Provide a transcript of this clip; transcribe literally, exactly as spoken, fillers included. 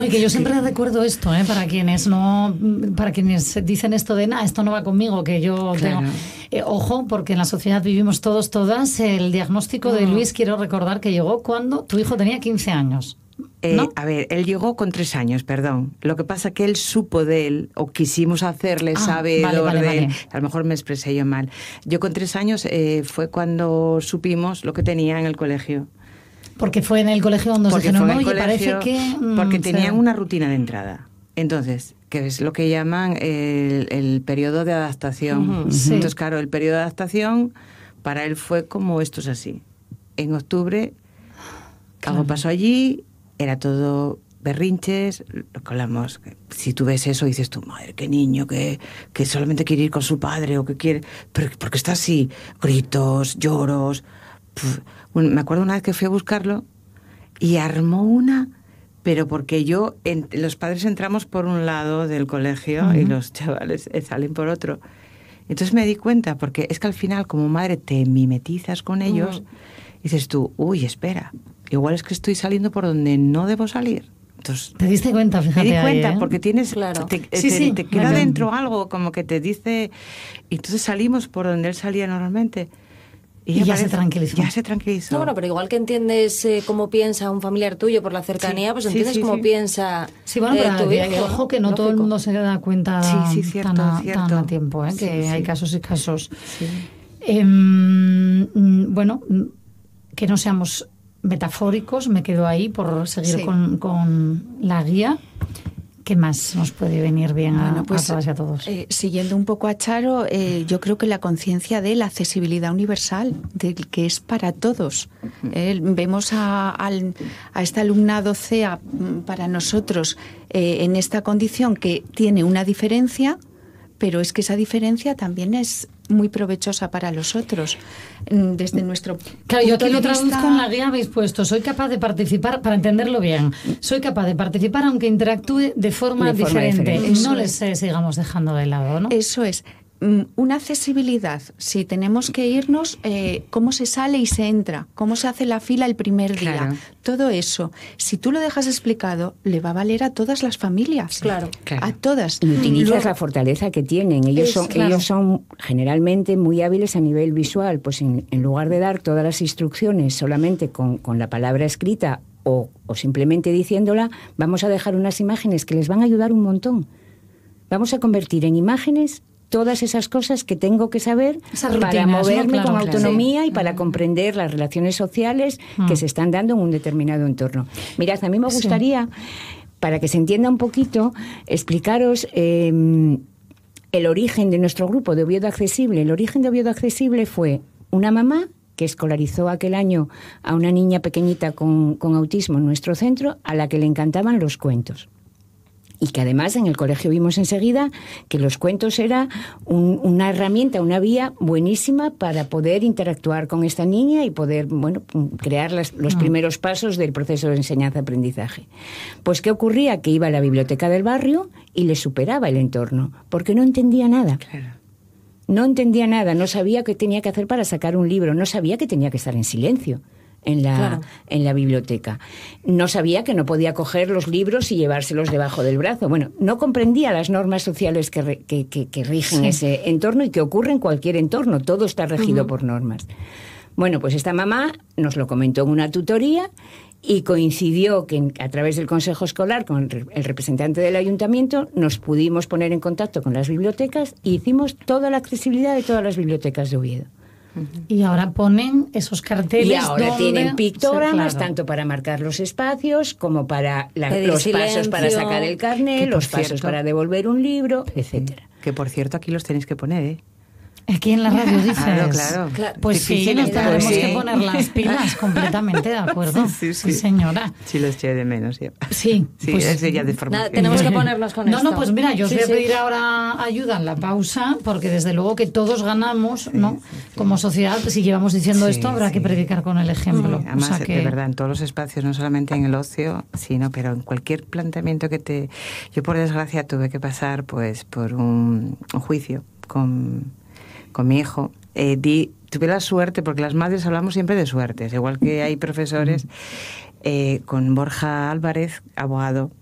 Y que yo siempre recuerdo esto, ¿eh? para quienes no, para quienes dicen esto de, nah, esto no va conmigo, que yo Claro. tengo... Eh, ojo, porque en la sociedad vivimos todos, todas. El diagnóstico de Luis, quiero recordar que llegó cuando tu hijo tenía quince años. Eh, ¿No? A ver, él llegó con tres años, perdón. Lo que pasa que él supo de él, o quisimos hacerle Ah, sabedor vale, vale, de él. vale. A lo mejor me expresé yo mal. Yo con tres años eh, fue cuando supimos lo que tenía en el colegio. Porque fue en el colegio donde Porque se fue en dijeron, el oye, colegio, parece que... mm, porque se- tenían una rutina de entrada. Entonces, que es lo que llaman el, el periodo de adaptación. Ujú. Sí. Entonces, claro, el periodo de adaptación para él fue como esto es así. En octubre, Claro. algo pasó allí, era todo berrinches, lo que hablamos. Si tú ves eso, dices tú, madre, qué niño, que, que solamente quiere ir con su padre o que quiere... Pero ¿por qué está así? Gritos, lloros... Puf. Bueno, me acuerdo una vez que fui a buscarlo y armó una, pero porque yo, en, los padres entramos por un lado del colegio Uh-huh. y los chavales eh, salen por otro. Entonces me di cuenta, porque es que al final como madre te mimetizas con ellos, Uh-huh. y dices tú, uy, espera, igual es que estoy saliendo por donde no debo salir. Entonces, Te diste cuenta, fíjate. me di ahí, cuenta, ¿eh? porque tienes, Claro. te, Sí, te- sí, te queda me- dentro algo como que te dice, y entonces salimos por donde él salía normalmente. Y ella ya se parece- tranquilizó. Ya se tranquilizó. No, bueno, pero igual que entiendes eh, cómo piensa un familiar tuyo por la cercanía, Sí, pues sí, entiendes sí, cómo sí. piensa Sí, bueno, eh, pero tu que- hijo, que ojo que no todo el Lógico. mundo se da cuenta Sí, sí, cierto, tan, a, cierto. tan a tiempo, ¿eh? Sí, que sí. hay casos y casos. Sí. Em, mm, bueno, mm, que no seamos metafóricos, me quedo ahí por seguir Sí. con, con la guía. ¿Qué más nos puede venir bien a, Bueno, pues, a todas y a todos? eh, siguiendo un poco a Charo, eh, yo creo que la conciencia de la accesibilidad universal, de que es para todos. Eh, vemos a, al- a este alumnado C E A mm, para nosotros eh, en esta condición que tiene una diferencia, pero es que esa diferencia también es muy provechosa para los otros. Mm, Desde nuestro Claro, yo punto aquí lo de vista- traduzco en la guía, habéis puesto, soy capaz de participar, para entenderlo bien, soy capaz de participar aunque interactúe de forma, De forma diferente. diferente. Eso No es. les eh, sigamos dejando de lado, ¿no? Eso es. Mm, Una accesibilidad, si tenemos que irnos, eh, cómo se sale y se entra, cómo se hace la fila el primer día, Claro. todo eso, si tú lo dejas explicado, le va a valer a todas las familias. Claro. Claro. A todas. Y utilizas Luego- la fortaleza que tienen. Ellos Es, son, claro. ellos son generalmente muy hábiles a nivel visual. Pues en, en lugar de dar todas las instrucciones solamente con, con la palabra escrita o, o simplemente diciéndola, vamos a dejar unas imágenes que les van a ayudar un montón. Vamos a convertir en imágenes todas esas cosas que tengo que saber Esas para rutinas, ¿no? moverme Claro, con claro. autonomía y para comprender las relaciones sociales Mm. que se están dando en un determinado entorno. Mirad, a mí me Sí. gustaría, para que se entienda un poquito, explicaros eh, el origen de nuestro grupo de Oviedo Accesible. El origen de Oviedo Accesible fue una mamá que escolarizó aquel año a una niña pequeñita con, con autismo en nuestro centro, a la que le encantaban los cuentos. Y que además en el colegio vimos enseguida que los cuentos era un- una herramienta, una vía buenísima para poder interactuar con esta niña y poder, bueno, crear las- los primeros pasos del proceso de enseñanza-aprendizaje. Pues ¿qué ocurría? Que iba a la biblioteca del barrio y le superaba el entorno, porque no entendía nada. Claro. No entendía nada, no sabía qué tenía que hacer para sacar un libro, no sabía que tenía que estar en silencio en la, Claro. en la biblioteca. No sabía que no podía coger los libros y llevárselos debajo del brazo. Bueno, no comprendía las normas sociales que, re- que, que- que rigen Sí. ese entorno y que ocurre en cualquier entorno. Todo está regido por normas. Bueno, pues esta mamá nos lo comentó en una tutoría y coincidió que en- a través del Consejo Escolar, con el, re- el representante del ayuntamiento, nos pudimos poner en contacto con las bibliotecas y hicimos toda la accesibilidad de todas las bibliotecas de Oviedo. Y ahora ponen esos carteles Y ahora donde- tienen pictogramas, Sí, claro. tanto para marcar los espacios como para la- Pedir los pasos silencio. para sacar el Que, carnet, por los pasos cierto- para devolver un libro, etcétera. Que por cierto aquí los tenéis que poner, ¿eh? Aquí en la radio dices. Claro, claro. Claro. Pues sí, Difícil nos está, tendremos pues que sí. poner las pilas completamente, ¿de acuerdo? Sí, sí, sí. señora. Sí, los eché de menos yo. Sí, Sí, pues- es ya de formación. Nada, tenemos que ponernos con No, esto. no, pues mira, yo os Sí, voy a sí. pedir ahora ayuda en la pausa, porque desde luego que todos ganamos, ¿no? Como sociedad, si llevamos diciendo Sí, esto, habrá sí. que predicar con el ejemplo. Sí, además, O sea que- de verdad, en todos los espacios, no solamente en el ocio, sino, pero en cualquier planteamiento que te... Yo, por desgracia, tuve que pasar pues por un, un juicio con, con mi hijo. Eh, di, tuve la suerte, porque las madres hablamos siempre de suertes, igual que hay profesores, eh, con Borja Álvarez, abogado,